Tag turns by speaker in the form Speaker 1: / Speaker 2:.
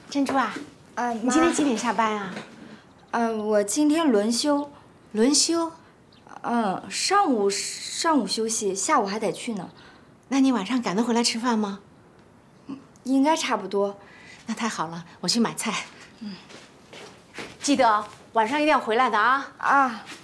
Speaker 1: 珍珠啊，你
Speaker 2: 妈，
Speaker 1: 今天几点下班啊？
Speaker 2: 我今天轮休。
Speaker 1: 轮休？
Speaker 2: 上午休息，下午还得去呢。
Speaker 1: 那你晚上赶得回来吃饭吗？
Speaker 2: 应该差不多。
Speaker 1: 那太好了，我去买菜。记得晚上一定要回来的啊。